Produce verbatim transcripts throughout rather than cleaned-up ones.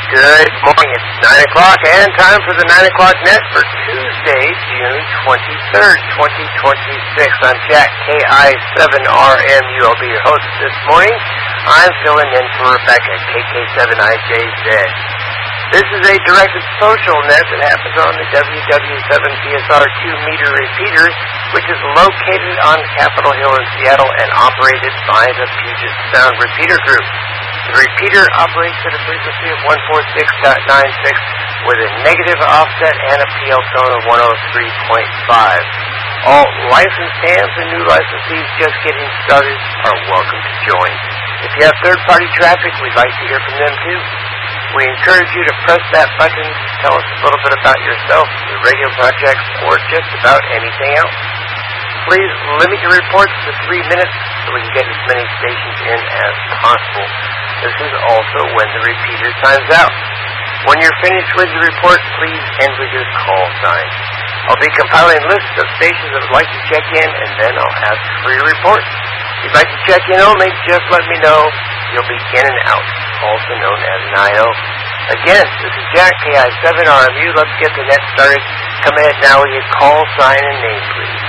Good morning. It's nine o'clock and time for the nine o'clock net for Tuesday, June twenty-third, twenty twenty-six. I'm Jack, K I seven R M U. I'll be your host this morning. I'm filling in for Rebecca, K K seven I J Z. This is a directed social net that happens on the W W seven P S R two meter repeaters, which is located on Capitol Hill in Seattle and operated by the Puget Sound Repeater Group. The repeater operates at a frequency of one forty-six point nine six with a negative offset and a P L tone of one oh three point five. All licensed hams and new licensees just getting started are welcome to join. If you have third-party traffic, we'd like to hear from them too. We encourage you to press that button to tell us a little bit about yourself, your radio projects, or just about anything else. Please limit your reports to three minutes so we can get as many stations in as possible. This is also when the repeater times out. When you're finished with your report, please end with your call sign. I'll be compiling lists of stations that would like to check in, and then I'll ask for your report. If you'd like to check in only, just let me know. You'll be in and out, also known as an I O. Again, this is Jack, K I seven R M U. Let's get the net started. Come ahead now with your call sign and name, please.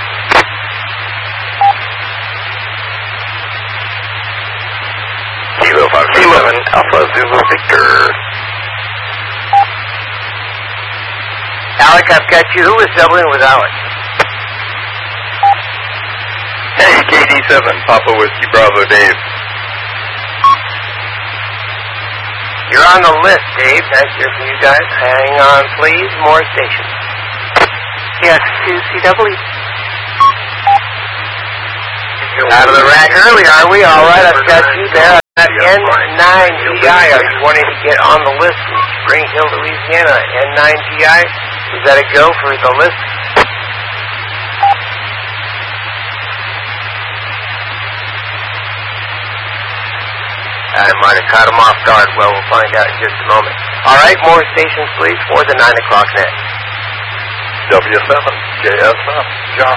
Kilo five seven Alpha Zulu Victor. Alec, I've got you. Who is doubling with Alec? Hey, K D seven Papa Whiskey Bravo Dave. You're on the list, Dave. Nice to hear from you guys. Hang on, please. More stations. Yes, two C W. Out of the rack early, are we? All right, I've got you there. At N nine G I, are you wanting to get on the list in Spring Hill, Louisiana? N nine G I, is that a go for the list? I might have caught him off guard. Well, we'll find out in just a moment. All right, more stations, please, for the nine o'clock net. W seven J S F John.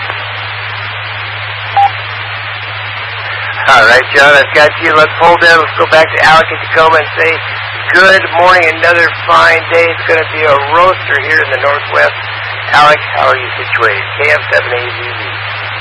All right, John, I've got you. Let's hold there. Let's go back to Alec in Tacoma and say, good morning. Another fine day. It's going to be a roaster here in the Northwest. Alec, how are you situated? K F seven A Z Z.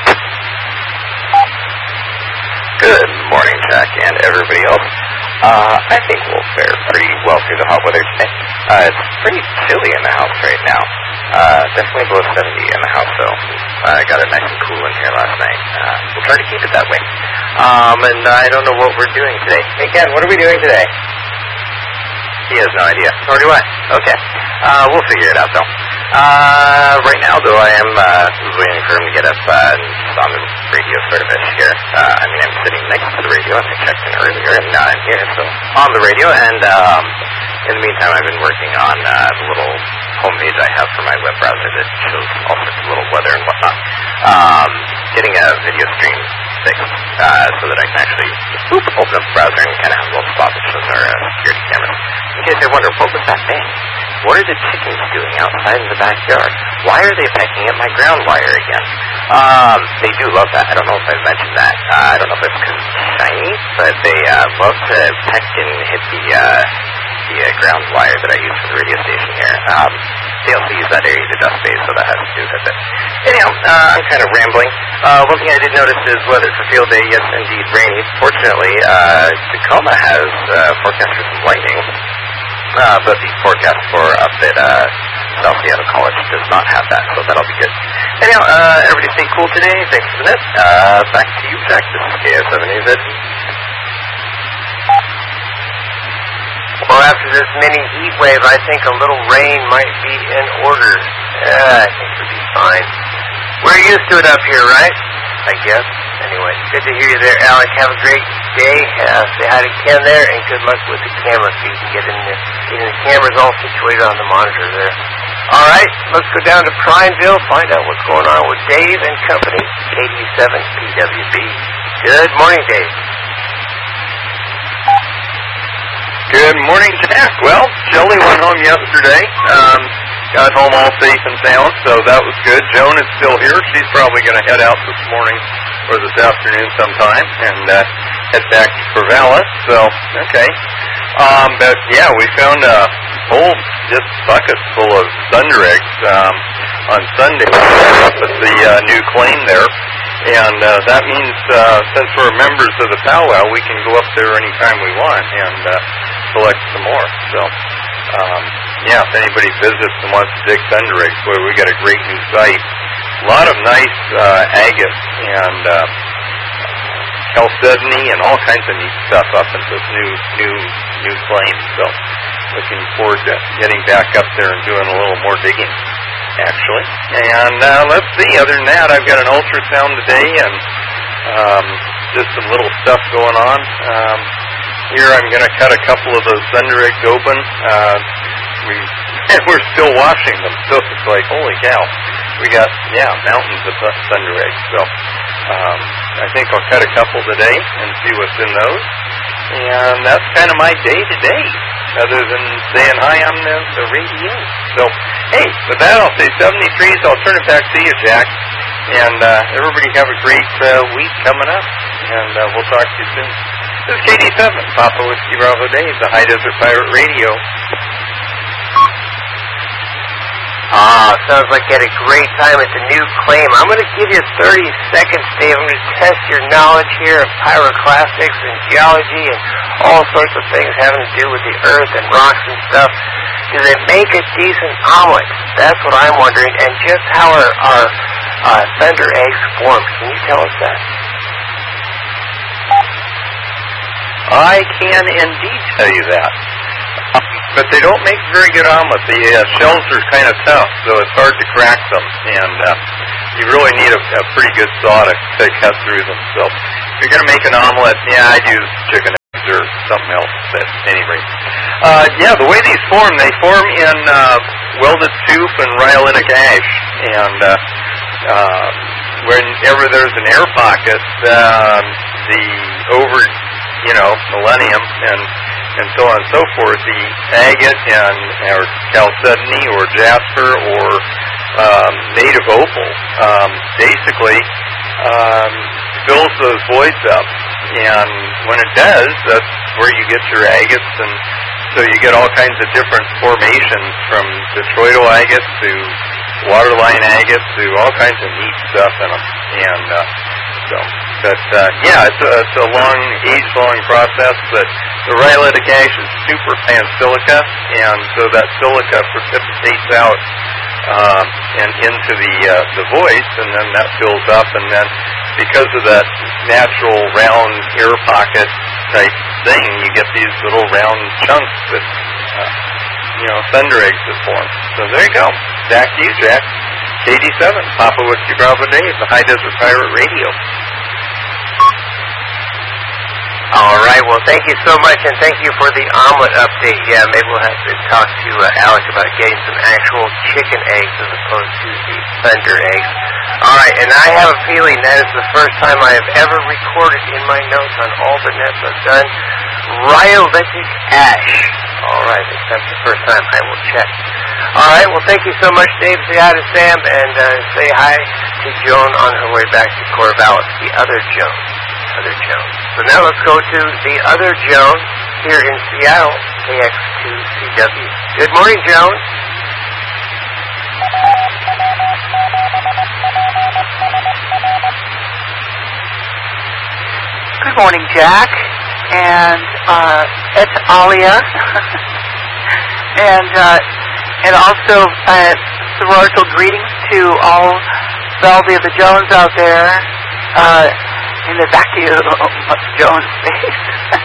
Good morning, Jack, and everybody else. Uh, I think we'll fare pretty well through the hot weather today. Uh, it's pretty chilly in the house right now. Uh, definitely below seventy in the house, though. I uh, got it nice and cool in here last night. Uh, we'll try to keep it that way. Um, and I don't know what we're doing today. Hey, Ken, what are we doing today? He has no idea. Nor do I. Okay. Uh, we'll figure it out, though. Uh, right now, though, I am, uh, waiting for him to get up, uh, and on the radio service here. Uh, I mean, I'm sitting next to the radio, and I checked in earlier, and now I'm here, so on the radio, and, um, in the meantime, I've been working on, uh, the little homepage I have for my web browser that shows all sorts of little weather and whatnot. Um, getting a video stream fixed, uh, so that I can actually just boop, open up the browser and kind of have a little spot that shows our, uh, security cameras. In case I wonder, what was that thing? What are the chickens doing outside in the backyard? Why are they pecking at my ground wire again? Um, they do love that. I don't know if I've mentioned that. Uh, I don't know if it's because it's shiny, but they uh, love to peck and hit the uh, the uh, ground wire that I use for the radio station here. Um, they also use that area to dust base, so that has to do with it. Anyhow, uh, I'm kind of rambling. Uh, one thing I did notice is weather for field day. Yes, indeed, rainy. Fortunately, uh, Tacoma has uh, forecast for some lightning. Uh, but the forecast for up at uh, South Seattle College does not have that, so that'll be good. Anyhow, uh, everybody stay cool today. Thanks for the net. Uh, back to you, Jack. This is K S seven A Z. Well, after this mini heat wave, I think a little rain might be in order. Uh, I think we'll be fine. We're used to it up here, right? I guess. Anyway, good to hear you there, Alec. Have a great day. Uh, say hi to Ken there, and good luck with the camera so you can get in there. Getting the cameras all situated on the monitor there. All right, let's go down to Prineville, find out what's going on with Dave and company, K D seven P W B. Good morning, Dave. Good morning, Jack. Well, Shelly went home yesterday. Um, got home all safe and sound, so that was good. Joan is still here. She's probably going to head out this morning or this afternoon sometime and uh, head back to Corvallis. So, okay. Um, but yeah, we found a whole just bucket full of thunder eggs um, on Sunday up at the uh, new claim there. And uh, that means uh, since we're members of the powwow, we can go up there anytime we want and uh, collect some more. So, um, yeah, if anybody visits and wants to dig thunder eggs, boy, we got a great new site. A lot of nice uh, agates and uh, chalcedony and all kinds of neat stuff up in this new new new claim. So, looking forward to getting back up there and doing a little more digging, actually. And uh, let's see, other than that, I've got an ultrasound today and um, just some little stuff going on. Um, here I'm going to cut a couple of those thunder eggs open. Uh, we, and we're still washing them, so it's like, holy cow. We got, yeah, mountains of thunder eggs. So um, I think I'll cut a couple today and see what's in those. And that's kind of my day today, other than saying hi on the, the radio. So, hey, with that, I'll say seventy-threes. I'll turn it back to you, Jack. And uh, everybody have a great uh, week coming up. And uh, we'll talk to you soon. This is K D seven, Papa Whiskey Bravo Dave, the High Desert Pirate Radio. Ah, sounds like you had a great time at the new claim. I'm going to give you thirty seconds, Dave. I'm going to test your knowledge here of pyroclastics and geology and all sorts of things having to do with the earth and rocks and stuff. Do they make a decent omelet? That's what I'm wondering. And just how are our uh, thunder eggs formed? Can you tell us that? I can indeed tell you that. But they don't make very good omelet. The uh, shells are kind of tough, so it's hard to crack them. And uh, you really need a, a pretty good saw to, to cut through them. So if you're going to make an omelet, yeah, I'd use chicken eggs or something else. At any rate, uh, yeah, the way these form, they form in uh, welded soup and rhyolinic ash. And uh, uh, whenever there's an air pocket, um, the over, you know, millennium and and so on and so forth, the agate and or chalcedony or jasper or um, native opal um, basically um, fills those voids up. And when it does, that's where you get your agates, and so you get all kinds of different formations from detroito agate to waterline agate to all kinds of neat stuff in them. And uh, so, but uh, yeah, it's a, it's a long, age-long process, but the rhyolinic ash is super pan silica, and so that silica precipitates out um, and into the uh, the voids, and then that fills up, and then because of that natural round air pocket type thing, you get these little round chunks that, uh, you know, thunder eggs that form. So there you go. Back to you, Jack. K D seven, Papa Whiskey Bravo Dave, the High Desert Pirate Radio. All right, well, thank you so much, and thank you for the omelet update. Yeah, maybe we'll have to talk to uh, Alec about getting some actual chicken eggs as opposed to the thunder eggs. All right, and I have a feeling that is the first time I have ever recorded in my notes on all the nets I've done rhyolinic ash. All right, if that's the first time, I will check. All right, well, thank you so much, Dave. Say hi to Sam, and uh, say hi to Joan on her way back to Corvallis, the other Joan. Other Joan. So now let's go to the other Joan here in Seattle, K X two C W. Good morning, Joan. Good morning, Jack, and uh, it's Alia, and uh, and also uh, sororital greetings to all Belvy of the Jones out there. Uh, in the vacuum of Jones' space.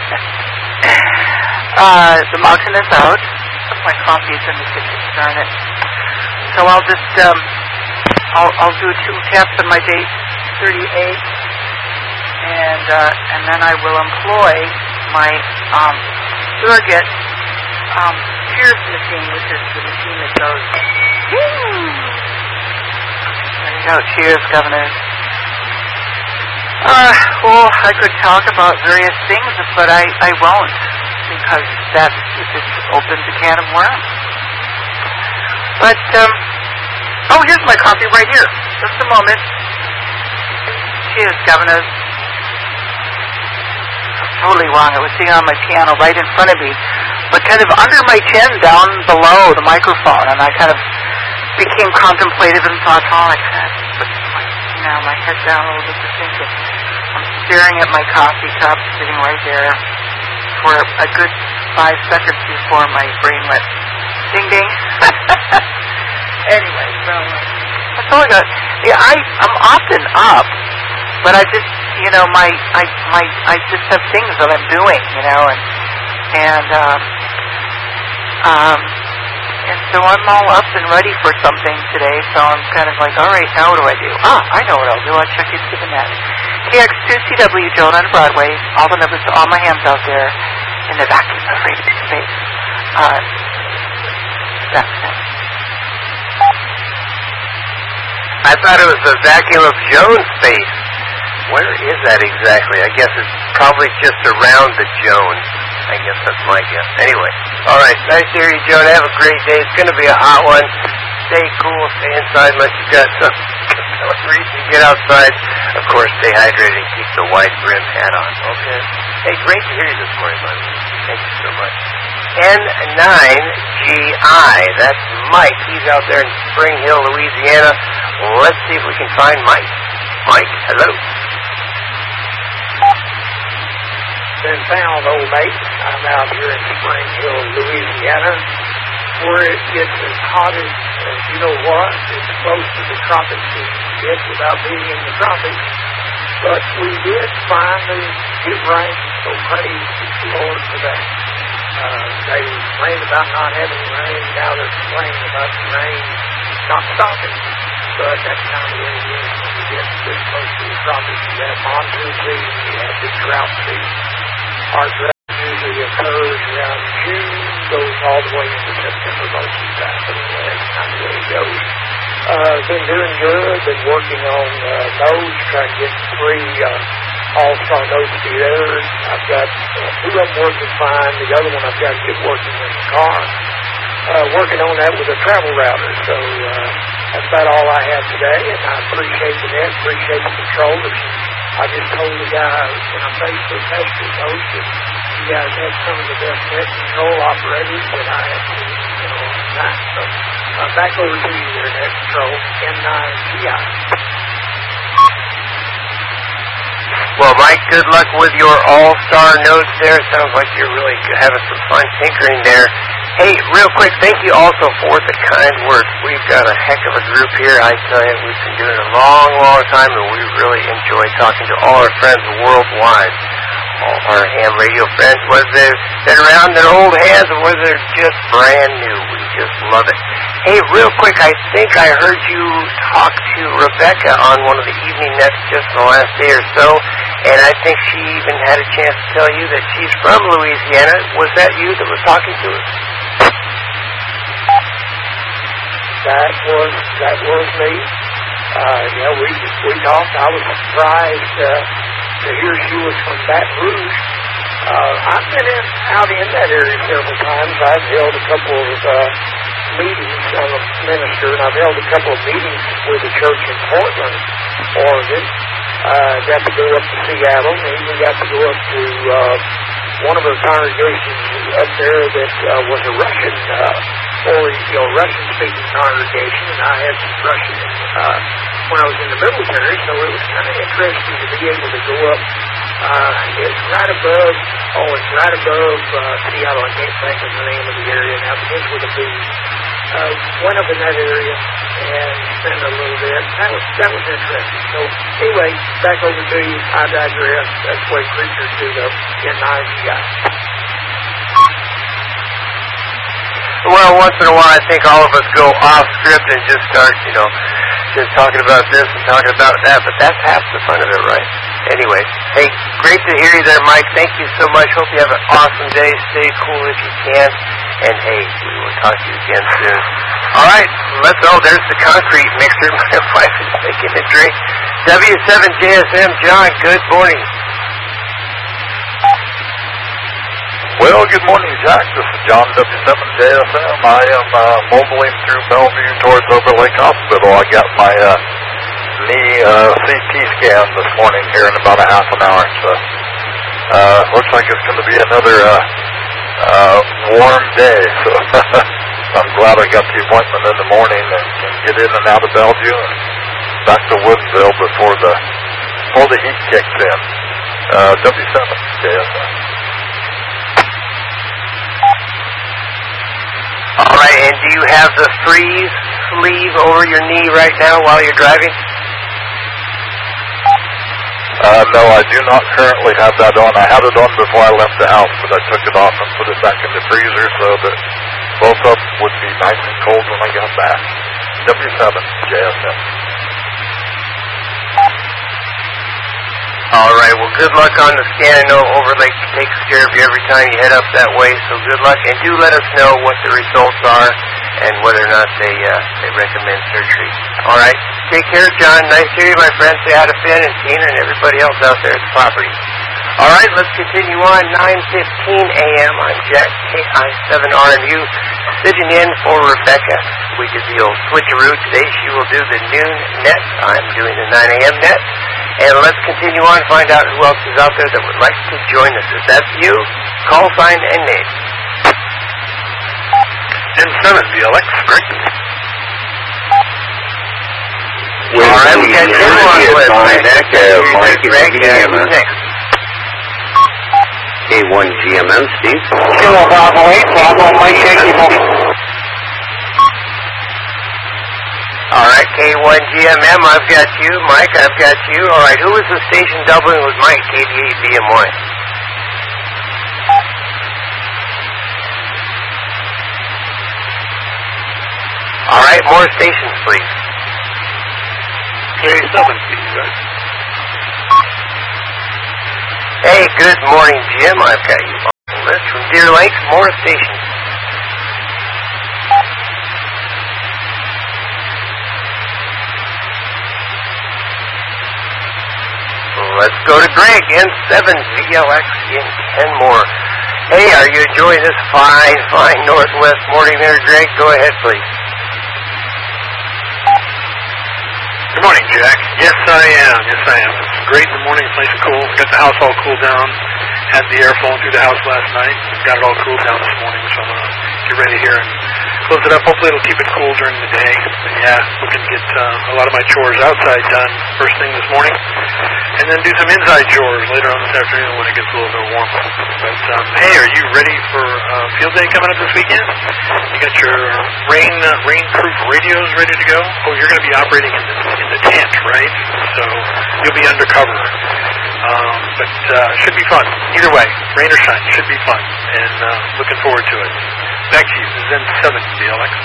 uh, the mountain is out. My coffee's in the kitchen, darn it. So I'll just, um, I'll, I'll do two taps on my day thirty-eight, and, uh, and then I will employ my, um, surrogate, um, cheers machine, which is the machine that goes, ding! There you go, cheers, Governor. Uh, well, I could talk about various things, but I, I won't, because that just opens a can of worms. But, um, oh, here's my coffee right here. Just a moment. Cheers, governors. totally wrong. It was sitting on my piano right in front of me, but kind of under my chin, down below the microphone, and I kind of became contemplative and thought, oh, I kind of put my, you know, my head down a little bit to think it. I'm staring at my coffee cup sitting right there for a good five seconds before my brain went ding ding. Anyway, so that's all I got. Yeah, I I'm often up, but I just you know my I my I just have things that I'm doing, you know, and and um um and so I'm all up and ready for something today. So I'm kind of like, all right, now what do I do? Ah, I know what I'll do. I'll check into the net. K X two C W Joan on Broadway. All the numbers to all my hands out there in the vacuum of radio space. Uh, that's it. I thought it was the vacuum of Joan's space. Where is that exactly? I guess it's probably just around the Joan. I guess that's my guess. Anyway, all right. Nice to hear you, Joan. Have a great day. It's going to be a hot one. Stay cool. Stay inside unless you've got some reason to get outside. Of course, stay hydrated and keep the wide brim hat on. Okay. Hey, great to hear you this morning, buddy. Thank you so much. N nine G I. That's Mike. He's out there in Spring Hill, Louisiana. Let's see if we can find Mike. Mike, hello. Been found, old mate. I'm out here in Spring Hill, Louisiana, where it gets as hot as, as you know what, it's close to the tropics as it gets without being in the tropics. But we did finally get rain, so praise the Lord for that. Uh, they complained about not having rain, now they're complaining about the rain not stopping. But that's kind of the way it is when you get this close to the tropics. You have monsoon season, you have the drought season. Our drought usually occurs around June, goes all the way into September most of the time. So that's kind of the way it goes. Uh, been doing good, been working on uh, nodes, trying to get three uh, all-star nodes together. I've got uh, two of them working fine, the other one I've got to get working in the car. Uh, working on that with a travel router, so uh, that's about all I have today, and I appreciate the net, appreciate the controllers. I just told the guy when I Facebook tested those that you guys have some of the best net control operators that I have seen, you know, on that. So uh, back over to you there, net control, N nine G I. Well, Mike, good luck with your all-star notes there. Sounds like you're really having some fun tinkering there. Hey, real quick, thank you also for the kind words. We've got a heck of a group here. I tell you, we've been doing it a long, long time, and we really enjoy talking to all our friends worldwide. All our ham radio friends, whether they've been around their old hands or whether they're just brand new. We just love it. Hey, real quick, I think I heard you talk to Rebecca on one of the evening nets just in the last day or so, and I think she even had a chance to tell you that she's from Louisiana. Was that you that was talking to her? That was that was me. Uh, yeah, we we talked. I was surprised uh, to hear she was from Baton Rouge. Uh, I've been in, out in that area several times. I've held a couple of uh, meetings. I'm a minister, and I've held a couple of meetings with the church in Portland, Oregon. Uh, got to go up to Seattle, and even got to go up to uh, one of our congregations up there that uh, was a Russian, uh, or you know, Russian-speaking congregation, and I had some Russian uh, when I was in the military, so it was kind of interesting to be able to go up. Uh, it's right above, oh, it's right above uh, Seattle. I can't think of the name of the area now, but it's with a B. Uh, went up in that area and spent a little bit. That was that was interesting. So anyway, back over to you. I digress. That's way creatures do the N nine G I. Well, once in a while, I think all of us go off script and just start, you know, just talking about this and talking about that. But that's half the fun of it, right? Anyway, hey, great to hear you there, Mike. Thank you so much. Hope you have an awesome day. Stay cool if you can. And, hey, we will talk to you again soon. All right, let's, oh, there's the concrete mixer. My wife is making a drink. W seven J S M, John, good morning. Well, good morning, Jack. This is John, W seven J S M. I am uh, mobiling through Bellevue towards Over Lake Hospital. I got my uh, knee uh, C T scan this morning here in about a half an hour. So Uh, looks like it's going to be another uh, uh, warm day, so I'm glad I got the appointment in the morning and can get in and out of Bellevue and back to Woodville before the before the heat kicks in. Uh, W seven, J S M. All right, and do you have the freeze sleeve over your knee right now while you're driving? Uh, no, I do not currently have that on. I had it on before I left the house, but I took it off and put it back in the freezer so that both of them would be nice and cold when I got back. W seven, J S M. All right, well, good luck on the scan. I know Overlake takes care of you every time you head up that way, so good luck. And do let us know what the results are and whether or not they uh, they recommend surgery. All right, take care, John. Nice to hear you, my friend. Say hi to Finn and Tina and everybody else out there at the property. All right, let's continue on. nine fifteen a.m. I'm Jack, K I seven R M U, sitting in for Rebecca. We did the old switcheroo. Today she will do the noon net. I'm doing the nine a.m. net. And let's continue on and find out who else is out there that would like to join us. If that's you, call sign and name. N seven, B L X, Greg. All right, we got Jim on the list. Mike, Greg, who's next? K one G M M, Steve. Kilo Bravo eight, Bravo Mike Yankee. All right, K one G M M, I've got you. Mike, I've got you. All right, who is the station doubling with Mike, K D eight B M one? All right, more stations, please. K seven, Steve. Hey, good morning, Jim. I've got you on the list from Deer Lake. More stations. Let's go to Greg, N seven V L X in Kenmore. Hey, are you enjoying this fine, fine northwest morning there, Greg? Go ahead, please. Good morning, Jack. Yes, I am. Yes, I am. It's great in the morning. It's nice and cool. Got the house all cooled down. Had the air flowing through the house last night. Got it all cooled down this morning, so I'm going to get ready here and close it up. Hopefully it'll keep it cool during the day. But yeah, looking to get uh, a lot of my chores outside done first thing this morning. And then do some inside chores later on this afternoon when it gets a little bit warmer. But, um, hey, are you ready for uh, field day coming up this weekend? You got your rain uh, rain-proof radios ready to go? Oh, you're going to be operating in the, in the tent, right? So you'll be undercover. Um, but uh, should be fun. Either way, rain or shine, should be fun. And uh, looking forward to it. Back to you. This is N seven, B L X.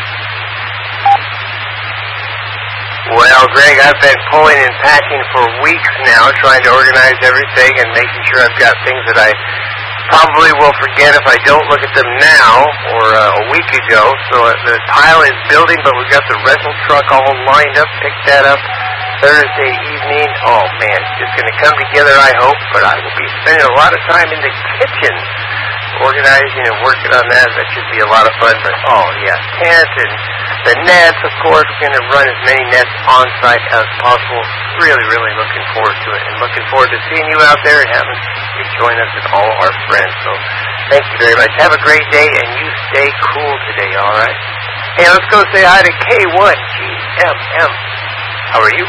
Well, Greg, I've been pulling and packing for weeks now, trying to organize everything and making sure I've got things that I probably will forget if I don't look at them now or uh, a week ago. So uh, the pile is building, but we've got the rental truck all lined up. Pick that up Thursday evening. Oh, man, it's just going to come together, I hope, but I will be spending a lot of time in the kitchen organizing and working on that. That should be a lot of fun. But, oh, yeah, tents and the nets, of course. We're going to run as many nets on site as possible. Really, really looking forward to it. And looking forward to seeing you out there and having you join us and all our friends. So thank you very much. Have a great day, and you stay cool today, all right? Hey, let's go say hi to K one G M M. How are you?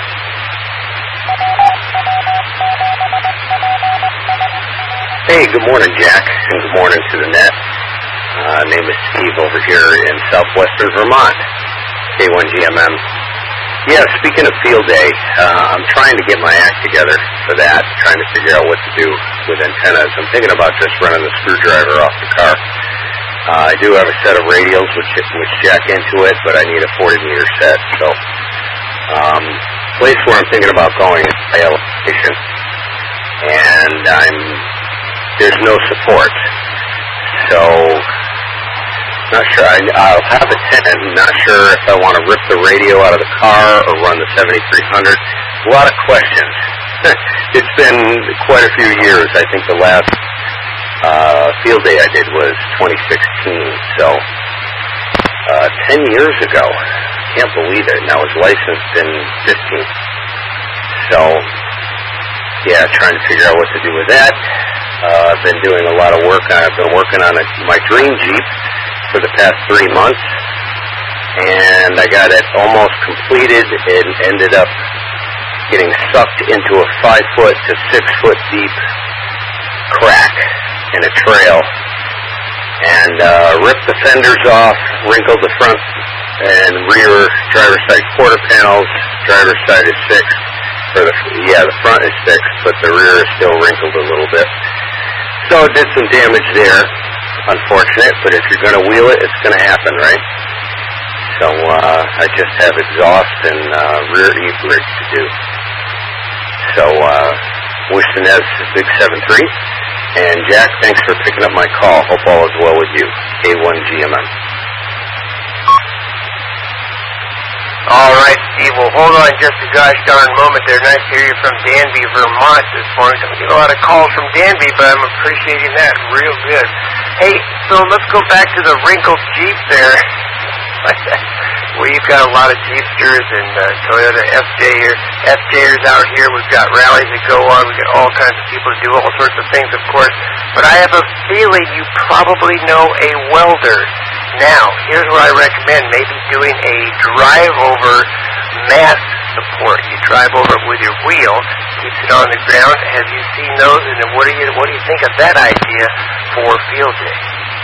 Hey, good morning, Jack, and good morning to the net. Uh, name is Steve over here in southwestern Vermont, K one G M M. Yeah, speaking of field day, uh, I'm trying to get my act together for that, trying to figure out what to do with antennas. I'm thinking about just running the screwdriver off the car. Uh, I do have a set of radials which, which jack into it, but I need a forty meter set. So, um, place where I'm thinking about going is my elevation, and I'm there's no support. So, not sure. I, I'll have a ten. Not sure if I want to rip the radio out of the car or run the seventy-three hundred. A lot of questions. It's been quite a few years. I think the last uh, field day I did was twenty sixteen. So, uh, ten years ago. Can't believe it. And I was licensed in fifteen. So, yeah, trying to figure out what to do with that. Uh, I've been doing a lot of work on. I've been working on a, my dream Jeep for the past three months, and I got it almost completed and ended up getting sucked into a five foot to six foot deep crack in a trail, and uh, ripped the fenders off, wrinkled the front and rear driver's side quarter panels. Driver's side is fixed. Or the, yeah, the front is fixed, but the rear is still wrinkled a little bit. So it did some damage there. Unfortunate, but if you're going to wheel it, it's going to happen, right? So uh, I just have exhaust and uh, rear e-brake to do. So uh, wish the Nez Big seven three. And Jack, thanks for picking up my call. Hope all is well with you. A one G M M. All right, Steve. Well, hold on just a gosh darn moment there. Nice to hear you from Danby, Vermont this morning. Don't get a lot of calls from Danby, but I'm appreciating that real good. Hey, so let's go back to the wrinkled Jeep there. Well, you've got a lot of Jeepsters and uh, Toyota F J F Jers out here. We've got rallies that go on. We've got all kinds of people that do all sorts of things, of course. But I have a feeling you probably know a welder. Now, here's what I recommend. Maybe doing a drive-over mat support. You drive over it with your wheel, keeps it on the ground. Have you seen those? And then what do you what do you think of that idea for field day?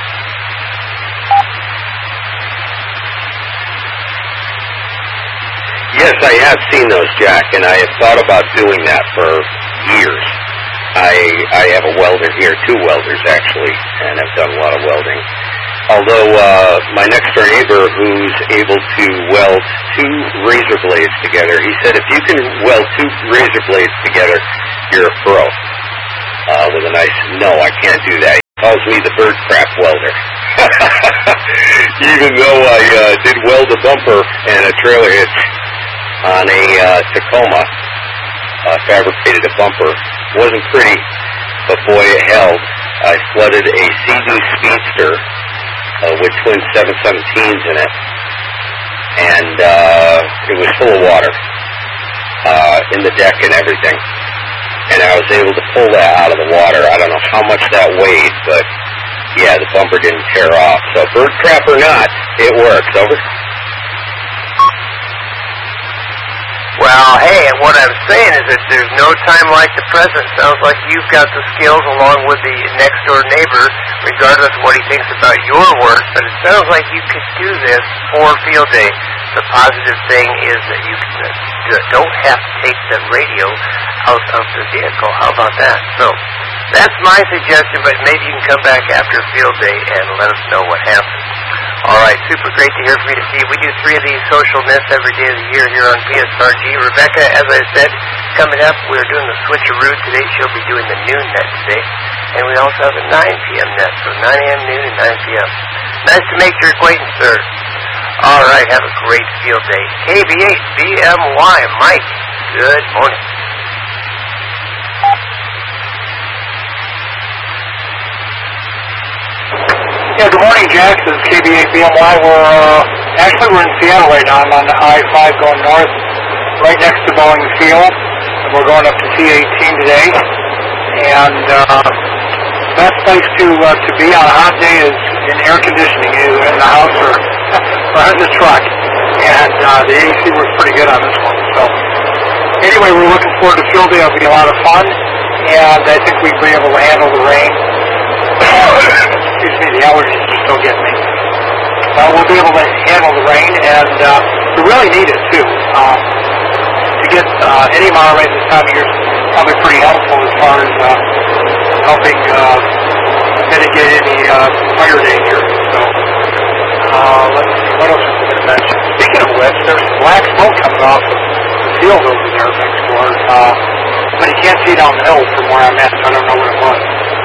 Yes, I have seen those, Jack, and I have thought about doing that for years. I I have a welder here, two welders actually, and I've done a lot of welding. Although uh, my next door neighbor, who's able to weld two razor blades together, he said if you can weld two razor blades together, you're a pro. Uh, with a nice, no, I can't do that. He calls me the bird crap welder. Even though I uh, did weld a bumper and a trailer hitch on a uh, Tacoma, uh, fabricated a bumper. Wasn't pretty, but boy, it held. I flooded a Sea-Doo Speedster uh, with twin seven seventeens in it, and uh, it was full of water uh, in the deck and everything. And I was able to pull that out of the water. I don't know how much that weighed, but yeah, the bumper didn't tear off. So bird crap or not, it works. Over. Well, hey, what I'm saying is that there's no time like the present. Sounds like you've got the skills along with the next-door neighbor, regardless of what he thinks about your work, but it sounds like you could do this for field day. The positive thing is that you don't have to take the radio out of the vehicle. How about that? So that's my suggestion, but maybe you can come back after field day and let us know what happens. All right, super great to hear from you, Steve. We do three of these social nets every day of the year here on P S R G. Rebecca, as I said, coming up, we're doing the switcheroo today. She'll be doing the noon net today. And we also have a nine p.m. net, so nine a.m., noon, and nine p.m. Nice to make your acquaintance, sir. All right, have a great field day. K B eight B M Y, Mike, good morning. Yeah, good morning, Jack. This is K B eight B M Y. We're, uh, actually, we're in Seattle right now. I'm on the I five going north, right next to Boeing Field. And we're going up to T eighteen today. And, uh, the best place to, uh, to be on a hot day is in air conditioning, either in the house or, or in the truck. And, uh, the A C works pretty good on this one. So, anyway, we're looking forward to field day. It'll be a lot of fun. And I think we'll be able to handle the rain. Excuse me, the allergies are still getting me. Uh, we'll be able to handle the rain, and uh, we really need it, too. Um, to get uh, any amount of rain this time of year is probably pretty helpful as far as uh, helping uh, mitigate any uh, fire danger. So, uh, let's see, what else was I going to mention? Speaking of which, there's some black smoke coming off of the field over there next door, uh, but you can't see down the hill from where I'm at, so I don't know what it was.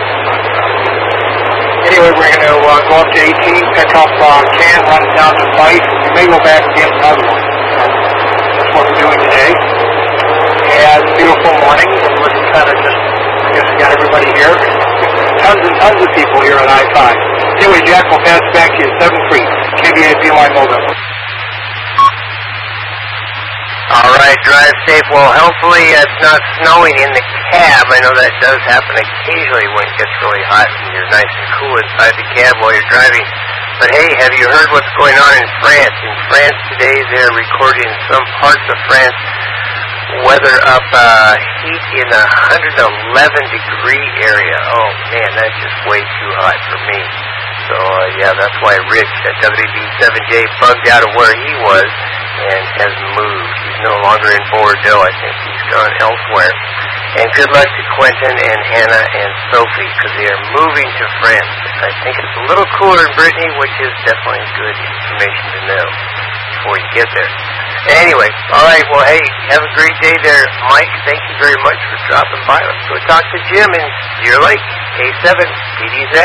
Anyway, we're going to uh, go up to eighteen, pick up uh, Can, run it down to Fife. We may go back and get another one. So that's what we're doing today. And beautiful morning. We're kind of just, I guess we got everybody here. Tons and tons of people here at I five. Anyway, Jack, we'll pass it back to you. seven three, K B A B Y Mobile. All right. right, drive safe. Well, hopefully it's not snowing in the cab. I know that does happen occasionally when it gets really hot and you're nice and cool inside the cab while you're driving. But hey, have you heard what's going on in France? In France today, they're recording in some parts of France weather up uh, heat in a one hundred eleven degree area. Oh man, that's just way too hot for me. So uh, yeah, that's why Rich at W B seven J bugged out of where he was and has moved. He's no longer in Bordeaux. I think he's gone elsewhere. And good luck to Quentin and Hannah and Sophie because they are moving to France. I think it's a little cooler in Brittany, which is definitely good information to know before you get there. Anyway, all right, well, hey, have a great day there, Mike. Thank you very much for dropping by. Let's go talk to Jim in Deer Lake, K seven, P D Z.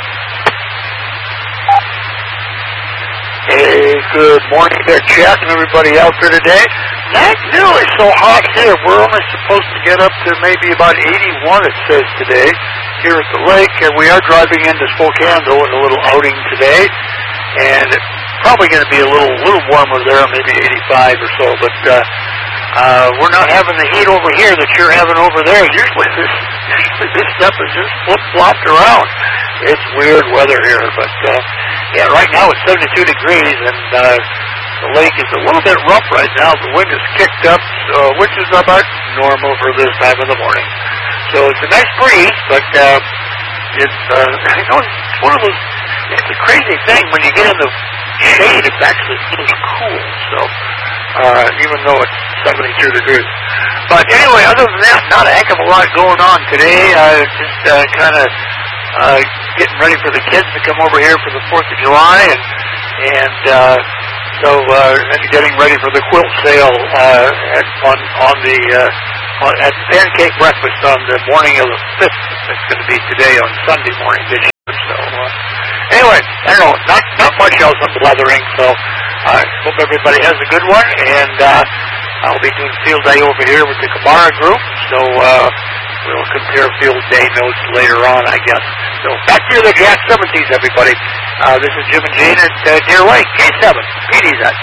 Hey, good morning there, Jack, and everybody out there today. Not nearly so hot here. We're only supposed to get up to maybe about eighty-one, it says today, here at the lake. And we are driving into Spokane, though, in a little outing today. And it's probably going to be a little little warmer there, maybe eighty-five or so. But uh, uh, we're not having the heat over here that you're having over there. Usually this, usually this stuff is just flip-flopped around. It's weird weather here, but uh, yeah, right now it's seventy-two degrees, and uh, the lake is a little bit rough right now. The wind is kicked up, so, which is about normal for this time of the morning. So it's a nice breeze, but uh, it's uh, you know it's one of those. It's a crazy thing when you get in the shade. It actually feels cool. So uh, even though it's seventy-two degrees, but anyway, other than that, not a heck of a lot going on today. Uh, just uh, kind of. Uh, getting ready for the kids to come over here for the fourth of July, and and uh, so uh, and getting ready for the quilt sale uh, at, on on the uh, on, at Pancake Breakfast on the morning of the fifth. It's going to be today on Sunday morning this year. So uh, anyway, I don't know, not not much else on blathering. So I uh, hope everybody has a good one, and uh, I'll be doing field day over here with the Kamara group. So. Uh, We'll compare field day notes later on, I guess. So back to the Jack seventies, everybody. Uh, this is Jim and Jane at uh, Deer Lake, K seven, P D Z.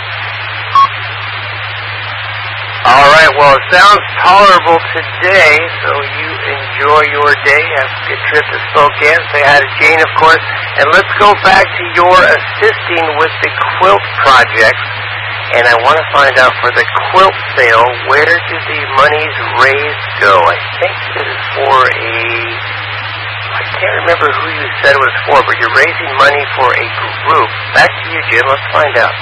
All right, well, it sounds tolerable today, so you enjoy your day. Have a good trip to Spokane. Say hi to Jane, of course. And let's go back to your assisting with the quilt project. And I want to find out for the quilt sale, where do the monies raised go? I think it is for a, I can't remember who you said it was for, but you're raising money for a group. Back to you, Jim. Let's find out.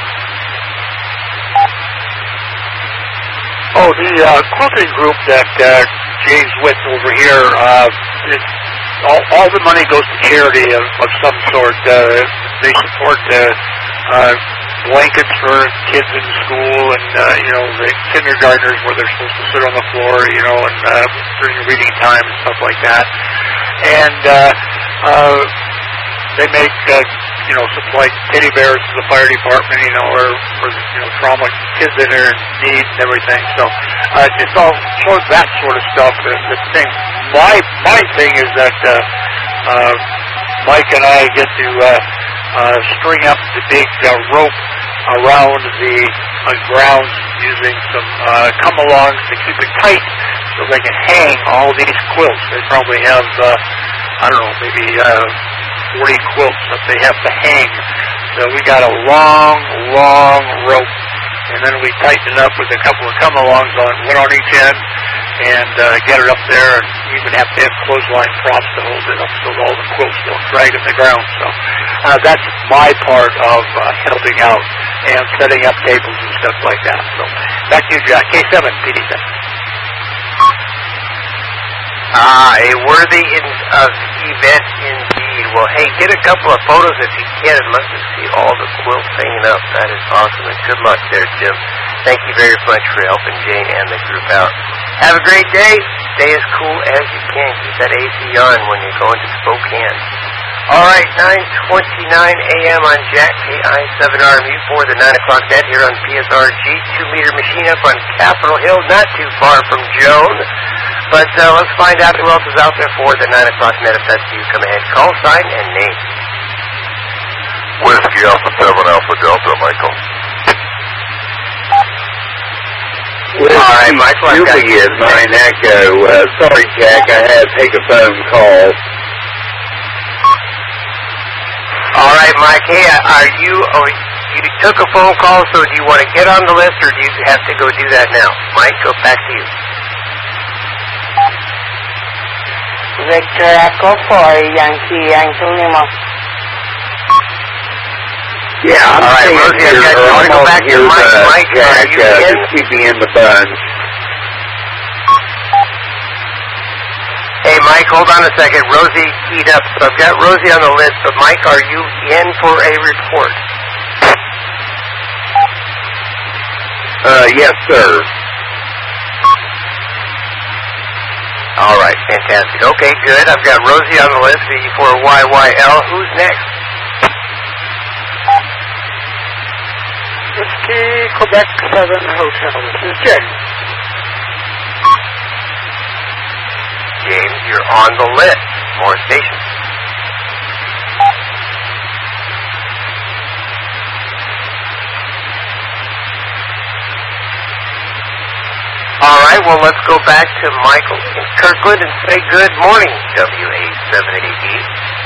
Oh, the uh, quilting group that uh, Jay's with over here, uh, it's, all, all the money goes to charity of, of some sort. Uh, they support uh, uh, blankets for kids in school, and uh, you know, the kindergartners where they're supposed to sit on the floor, you know, and uh, during reading time and stuff like that. And uh, uh, they make uh, you know, supply teddy bears to the fire department, you know, or for you know, trauma kids that are in need and everything. So uh, it's all sort of that sort of stuff. And the thing, my my thing is that uh, uh, Mike and I get to uh, uh, string up the big uh, rope around the uh, grounds using some uh, come-alongs to keep it tight so they can hang all these quilts. They probably have, uh, I don't know, maybe uh, forty quilts that they have to hang. So we got a long, long rope, and then we tighten it up with a couple of come-alongs on one on each end, and uh, get it up there, and even have to have clothesline props to hold it up so all the quilts don't drag in the ground. So uh, that's my part of uh, helping out and setting up tables and stuff like that. So back to you, Jack. K seven, P D seven. Ah, a worthy in, uh, event indeed. Well, hey, get a couple of photos if you can. I'd love to see all the quilts hanging up. That is awesome, and good luck there, Jim. Thank you very much for helping Jane and the group out. Have a great day. Stay as cool as you can. Keep that A C on when you're going to Spokane. All right, nine twenty-nine a.m. on Jack K I seven R M U for the nine o'clock net here on P S R G. Two-meter machine up on Capitol Hill, not too far from Joan. But uh, let's find out who else is out there for the nine o'clock net. If that's you, come ahead. Call sign and name. Whiskey Alpha seven Alpha Delta, Michael. Well, All right, Michael, I've got you. Mine echo. Uh, sorry, Jack, I had to take a phone call. All right, Mike. Hey, are you? Oh, you took a phone call, so do you want to get on the list, or do you have to go do that now? Mike, go back to you. Victor Echo for Yankee Yankee Lima. Yeah, I'm All right, saying Rosie, here, I want to go back to here, Mike. uh, Mike, Jack, are you uh, in? just keep me in the bunch. Hey, Mike, hold on a second. Rosie keyed up, so I've got Rosie on the list, but Mike, are you in for a report? Uh, yes, sir. All right, fantastic. Okay, good. I've got Rosie on the list for Y Y L. Who's next? Whiskey Quebec seven Hotel. This is James. James, you're on the list. More stations. All right, well, let's go back to Michael in Kirkland and say good morning, W A seven eight E.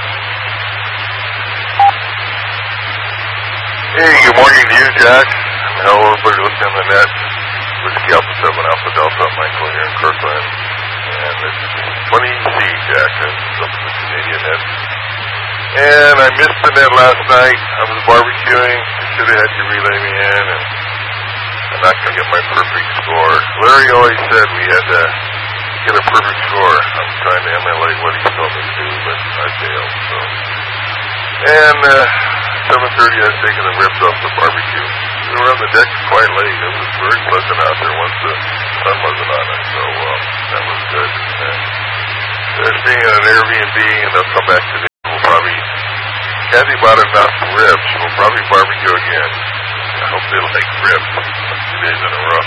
Hey, good morning to you, Jack. Hello, everybody listening on the net. Whiskey Alpha seven Alpha Delta, Michael here in Kirkland. And this is twenty C, Jack. That's up to the Canadian net. And I missed the net last night. I was barbecuing. I should have had you relay me in, and I'm not going to get my perfect score. Larry always said we had to get a perfect score. I'm trying to emulate what he told me to do, but I failed. So, and uh, seven thirty, I was taking the ribs off the barbecue. We were on the deck quite late. It was very pleasant out there once the sun wasn't on it. So um, that was good. And they're staying at an Airbnb, and they'll come back today. We'll probably, Kathy bought enough ribs. We'll probably barbecue again. I hope they like ribs two days in a row.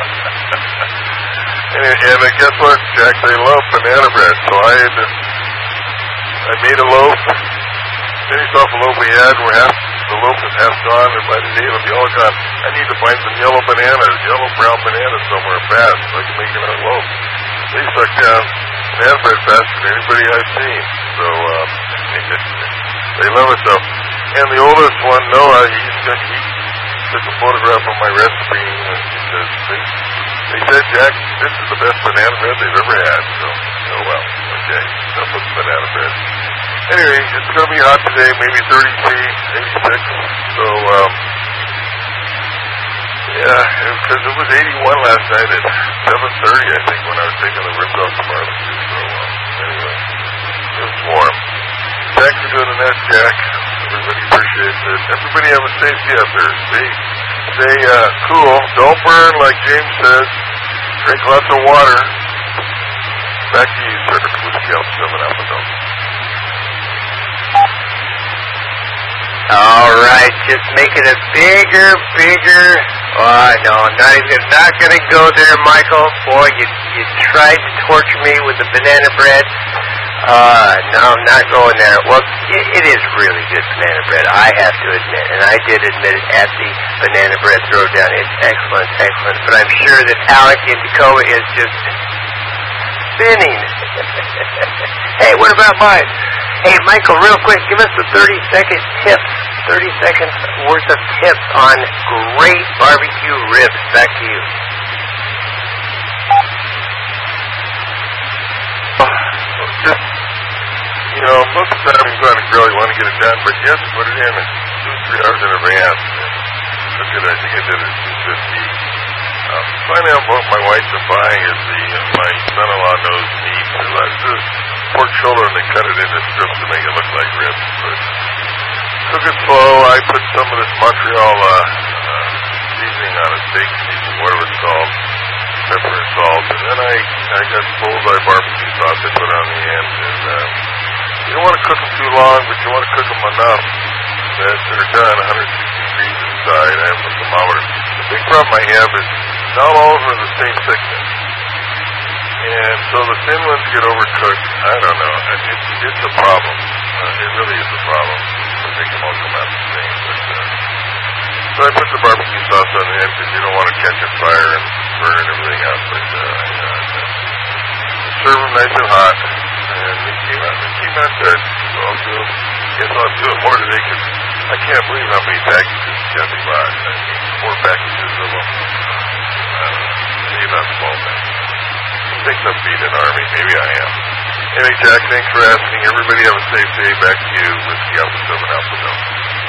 and, and uh, guess what, Jack? They love banana bread. So I had to, I made a loaf, finished off a loaf we had. We're half, the loaf is half gone, and by the day it'll be all gone. I need to find some yellow bananas, yellow brown bananas somewhere fast so I can make it a loaf. They suck down banana bread faster than anybody I've seen. So um, they love it though. And the oldest one, Noah, he's got, he took a photograph of my recipe, and he says, they, they said, Jack, this is the best banana bread they've ever had. So, oh well, okay, enough with the banana bread. Anyway, it's going to be hot today, maybe thirty C, eighty-six. So, um, yeah, because it, it was eighty-one last night at seven thirty, I think, when I was taking the ribs off the barbecue. So, um, anyway, it was warm. Thanks for doing the net, Jack. Everybody appreciates it. Everybody have a safe day up there. Stay, stay uh, cool. Don't burn, like James says. Drink lots of water. Back to you, sir. Whiskey Alpha seven Alpha Delta. All right, just make it a bigger, bigger. Oh, no, not even, not going to go there, Michael. Boy, you you tried to torture me with the banana bread. Uh, no, I'm not going there. Well, it, it is really good banana bread, I have to admit, and I did admit it at the banana bread throwdown. It's excellent, excellent. But I'm sure that Alec in Tacoma is just spinning. Hey, what about mine? Hey, Michael, real quick, give us the thirty-second tips, thirty seconds worth of tips on great barbecue ribs. Back to you. Just, you know, most of the time you go on a grill, you want to get it done, but you have to put it in two, three hours in advance. Look at it, I think I did it at two fifty. Uh, find out what my wife's been buying is the, uh, my son-in-law knows meat. So that's the pork shoulder, and they cut it into strips to make it look like ribs. But cook it slow. I put some of this Montreal uh, uh, seasoning on it, steak seasoning, whatever it's called, pepper and salt, and then I I got bullseye barbecue sauce I put on the end. And uh, you don't want to cook them too long, but you want to cook them enough that they're done one hundred sixty degrees inside. I have a thermometer. The big problem I have is not all of them are the same thickness. And so the thin ones get overcooked. I don't know. It's, it's a problem. Uh, it really is a problem. I think them all come out the same. But, uh, so I put the barbecue sauce on the end because you don't want to catch a fire and burning everything up. But uh, uh, serve them nice and hot, and they came out, they came out good. So I'll do them. Guess I'll do it more today because I can't believe how many packages got me bought. I mean, four packages of them. Uh, maybe not small things. I think I'm being an army. Maybe I am. Anyway, Jack, thanks for asking. Everybody have a safe day. Back to you. Whiskey Alpha seven Alpha Delta.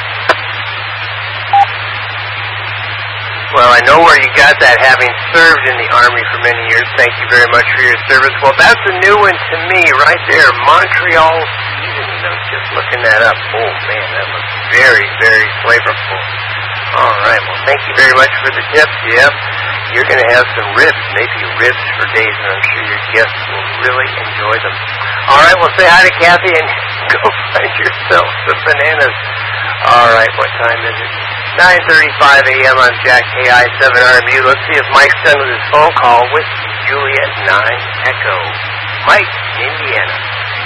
Well, I know where you got that, having served in the Army for many years. Thank you very much for your service. Well, that's a new one to me right there, Montreal seasoning. I was just looking that up. Oh, man, that looks very, very flavorful. All right, well, thank you very much for the tips. Yep, you're going to have some ribs, maybe ribs for days, and I'm sure your guests will really enjoy them. All right, well, say hi to Kathy and go find yourself some bananas. All right, what time is it? nine thirty-five a.m. I'm Jack, K I seven R M U. Let's see if Mike's done with his phone call with Juliet nine Echo. Mike, Indiana.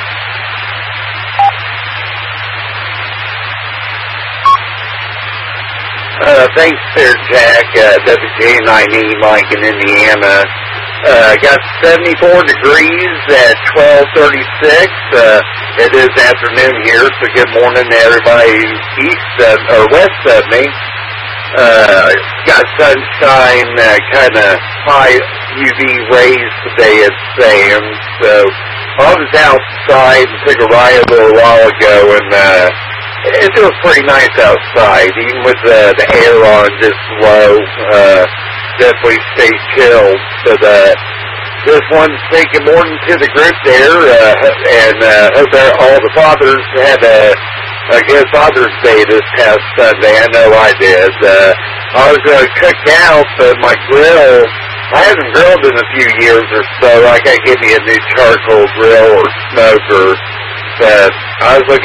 Uh, thanks there, Jack. Uh, W J nine E, Mike in Indiana. Uh, got seventy-four degrees at twelve thirty-six. Uh, it is afternoon here, so good morning to everybody east of, or west of me. Uh, got sunshine, uh, kind of high U V rays today, it's saying. So I was outside and took a ride a little while ago, and uh, it feels pretty nice outside, even with uh, the air on just low. Uh, definitely stay chilled. So the, just wanted to say good morning to the group there, uh, and uh, hope that all the fathers had a, a good Father's Day this past Sunday. I know I did. Uh, I was going to cook out, but my grill, I haven't grilled in a few years or so. I got to get me a new charcoal grill or smoker. But I was looking